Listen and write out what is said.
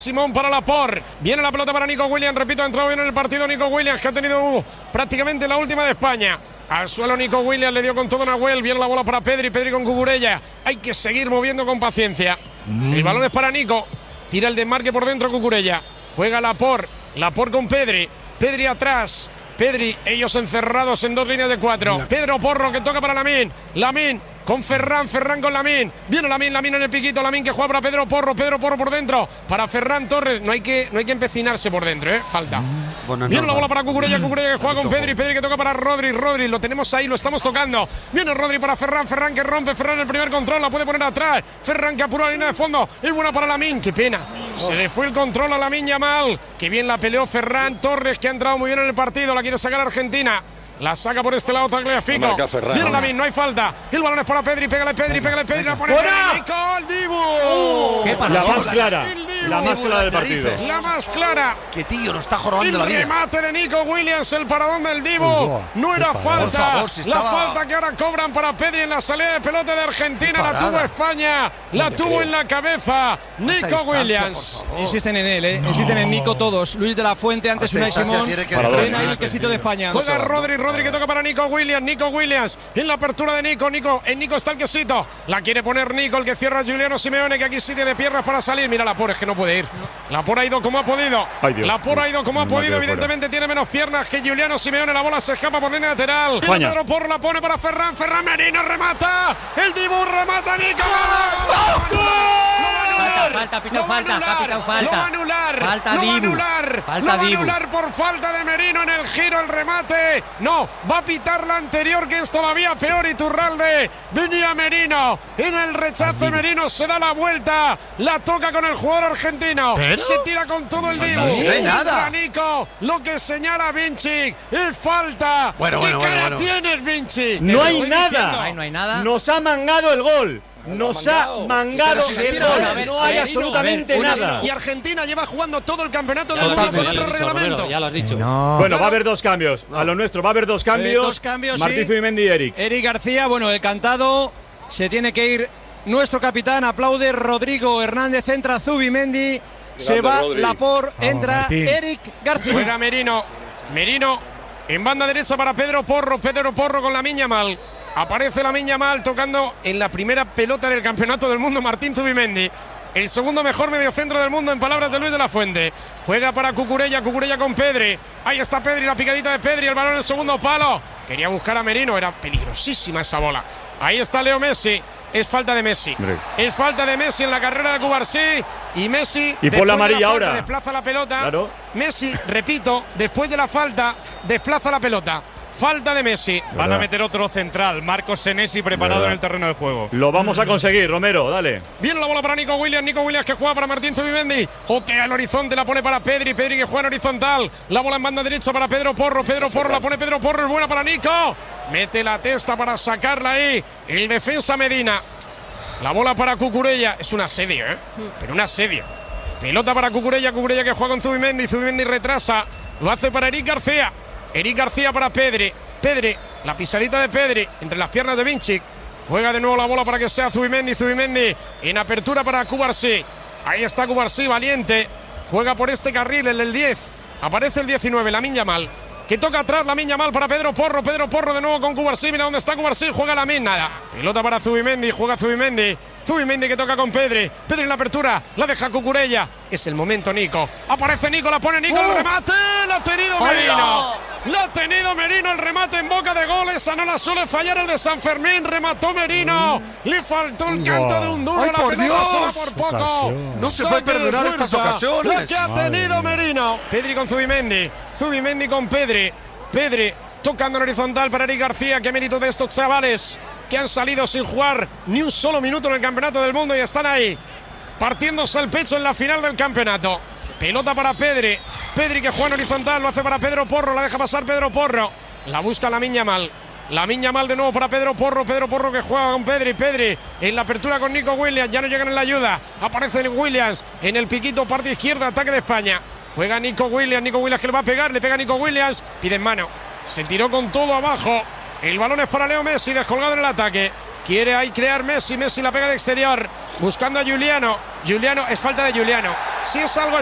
Simón para Laporte, viene la pelota para Nico Williams, repito, ha entrado bien en el partido Nico Williams, que ha tenido prácticamente la última de España. Al suelo Nico Williams, le dio con todo Nahuel, viene la bola para Pedri, Pedri con Cucurella. Hay que seguir moviendo con paciencia. El balón es para Nico, tira el desmarque por dentro Cucurella. Juega Laporte, Laporte con Pedri, Pedri atrás. Pedri, ellos encerrados en dos líneas de cuatro. Pedro Porro que toca para Lamine, Lamine con Ferran, Ferran con Lamine. Viene Lamine en el piquito, Lamine que juega para Pedro Porro por dentro. Para Ferran Torres, no hay que empecinarse por dentro, falta. Bueno, viene la bola para Cucurella, Cucurella que juega con Pedri, Pedri que toca para Rodri, Rodri, lo tenemos ahí, lo estamos tocando. Viene Rodri para Ferran, Ferran que rompe, Ferran el primer control, la puede poner atrás. Ferran que apura la línea de fondo, es buena para Lamine, qué pena. Se le fue el control a Lamine Yamal, que bien la peleó Ferran Torres, que ha entrado muy bien en el partido, la quiere sacar Argentina. La saca por este lado Tagliafico. Viene Lamine, no hay falta. El balón es para Pedri, pégale Pedri, la pone Nico, el Dibu. ¿Qué pasa? La más clara. La más clara del partido. La más clara. Que tío, nos está jorobando la vida. El remate de Nico Williams, el paradón del Dibu. No era falta. Por favor, si la falta que ahora cobran para Pedri en la salida de pelota de Argentina. La tuvo España. La tuvo en la cabeza Nico Williams. Insisten en él, insisten en Nico todos. Luis de la Fuente, antes Unai Simón. Ven ahí el quesito de España. Juega Rodri que toca para Nico Williams. En la apertura de Nico. En Nico está el quesito. La quiere poner Nico, el que cierra a Giuliano Simeone, que aquí sí tiene piernas para salir. Mira Laporte, es que no puede ir. Laporte ha ido como ha podido. Laporte ha ido como ha podido. Evidentemente tiene menos piernas que Giuliano Simeone. La bola se escapa por línea lateral. Viene Pedro Porro, la pone para Ferran. Ferran Merino remata. El Dibu remata Nico. Falta, pitao falta. Lo va a anular por falta de Merino en el giro, el remate. No, va a pitar la anterior, que es todavía peor. Iturralde, venía Merino. En el rechace Merino se da la vuelta. La toca con el jugador argentino. Se tira con todo el Dibu. No hay nada. Nico, lo que señala Vinci es falta. ¿Qué cara tienes, Vinci? No hay nada. No hay nada. Nos ha mangado el gol. Nos ha mangado el gol. No hay absolutamente nada. Y Argentina lleva jugando todo el campeonato del mundo con otro reglamento. Ya lo has dicho. Bueno, va a haber dos cambios. A lo nuestro va a haber dos cambios. Martín Zubimendi y Eric. Eric García, bueno, el cantado. Se tiene que ir nuestro capitán. Aplaude Rodrigo Hernández. Entra Zubimendi. Se va Laporte. Entra Eric García. Juega Merino. Merino en banda derecha para Pedro Porro. Pedro Porro con Lamine Yamal. Aparece Lamine Yamal tocando en la primera pelota del campeonato del mundo Martín Zubimendi. El segundo mejor mediocentro del mundo en palabras de Luis de la Fuente. Juega para Cucurella, Cucurella con Pedri. Ahí está Pedri, la picadita de Pedri, el balón en el segundo palo. Quería buscar a Merino, era peligrosísima esa bola. Ahí está Leo Messi. Es falta de Messi. Es falta de Messi en la carrera de Cubarsí. Y Messi, y por la amarilla ahora, desplaza la pelota. Claro. Messi, repito, después de la falta, desplaza la pelota. Falta de Messi. Van a meter otro central, Marcos Senesi, preparado en el terreno de juego. Lo vamos a conseguir, Romero, dale. Viene la bola para Nico Williams que juega para Martín Zubimendi. Jotea el horizonte, la pone para Pedri que juega en horizontal. La bola en banda derecha para Pedro Porro. La pone Pedro Porro, es buena para Nico. Mete la testa para sacarla ahí. El defensa Medina. La bola para Cucurella. Es un asedio, pero un asedio. Pelota para Cucurella que juega con Zubimendi retrasa. Lo hace para Eric García. Eric García para Pedri, la pisadita de Pedri entre las piernas de Vinci. Juega de nuevo la bola para que sea Zubimendi en apertura para Cubarsí. Ahí está Cubarsí, valiente. Juega por este carril, el del 10. Aparece el 19, Lamine Yamal. Que toca atrás Lamine Yamal para Pedro Porro de nuevo con Cubarsí. Mira dónde está Cubarsí, juega Lamine, nada. Pelota para Zubimendi, juega Zubimendi que toca con Pedri en la apertura, la deja Cucurella. Es el momento Nico. Aparece Nico, la pone Nico, el remate. La ha tenido Merino. La ha tenido Merino, el remate en boca de gol. Esa no la suele fallar el de San Fermín. Remató Merino. Le faltó el canto de un duro. ¡Ay, por Dios! Por poco. No se puede perdonar estas ocasiones. La que ha tenido Merino. Pedri con Zubimendi con Pedri tocando en horizontal para Eric García. Qué mérito de estos chavales que han salido sin jugar ni un solo minuto en el campeonato del mundo y están ahí partiéndose el pecho en la final del campeonato. Pelota para Pedri que juega en horizontal, lo hace para Pedro Porro, la deja pasar Pedro Porro, la busca Lamine Yamal de nuevo para Pedro Porro que juega con Pedri en la apertura con Nico Williams, ya no llegan en la ayuda, aparece Williams en el piquito, parte izquierda, ataque de España, juega Nico Williams que le va a pegar, le pega Nico Williams, pide en mano, se tiró con todo abajo, el balón es para Leo Messi, descolgado en el ataque. Quiere ahí crear Messi la pega de exterior, buscando a Giuliano, es falta de Giuliano. Si es algo